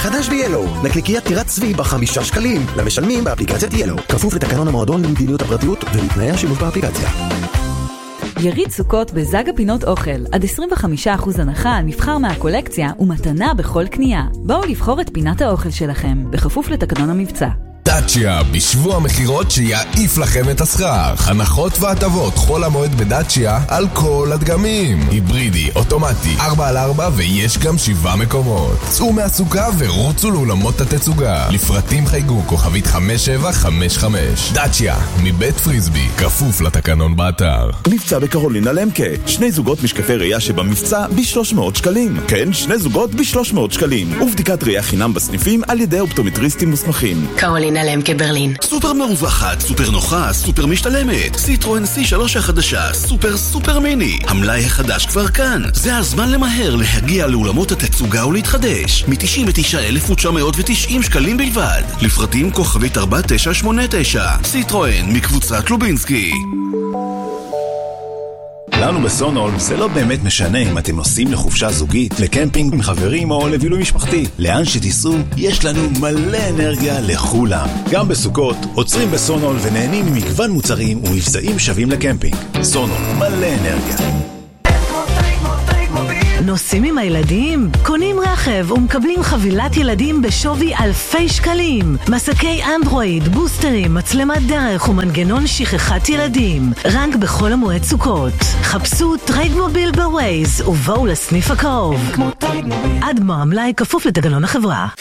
חדש ב-Yellow, נקניקיית טירת צבי ב5 שקלים, למשלמים באפליקציית Yellow. כפוף לתקנון המועדון למדיניות הפרטיות ולתנאי השימוש באפליקציה. יריד סוכות בזג הפינות אוכל, עד 25% הנחה על מבחר מהקולקציה ומתנה בכל קנייה. בואו לבחור את פינת האוכל שלכם, בכפוף לתקנון המבצע. דאצ'יה, בשבוע מחירות שיעיף לכם את השכר. הנחות והטבות חול המועד בדאצ'יה על כל הדגמים. היברידי, אוטומטי, 4x4 ויש גם 7 מקומות. צאו מהסוכה ורוצו לאולמות התצוגה. לפרטים חייגו כוכבית 5755. דאצ'יה, מבית פריסבי, כפוף לתקנון באתר. מבצע בקרולינה למקה, 2 זוגות משקפי ראייה שבמבצע ב-300 שקלים. כן, 2 זוגות ב-300 שקלים. ובדיקת ראייה חינם בסניפים על ידי אופטומטריסטים מוסמכים. קרולינה למקה ברלין. סופר מרווחת, סופר נוחה, סופר משתלמת. סיטרואן C3 החדשה, סופר מיני. המלאי החדש כבר כאן. זה הזמן למהר להגיע לאולמות התצוגה ולהתחדש. מ-99,990 שקלים בלבד. לפרטים כוכבית 4989. סיטרואן מקבוצת לובינסקי. לנו בסונול זה לא באמת משנה אם אתם נוסעים לחופשה זוגית, לקמפינג עם חברים או לבילוי משפחתי. לאן שתיסעו, יש לנו מלא אנרגיה לכולם. גם בסוכות, עוצרים בסונול ונהנים ממגוון מוצרים ומבצעים שווים לקמפינג. סונול, מלא אנרגיה. נוסעים עם הילדים? קונים רכב ומקבלים חבילת ילדים בשווי אלפי שקלים. מסקי אנדרואיד, בוסטרים, מצלמת דרך ומנגנון שכחת ילדים. רק בכל המועד סוכות. חפשו טרייד מוביל בווייז ובואו לסניף הקרוב. עד גמר המלאי כפוף לתקנון החברה.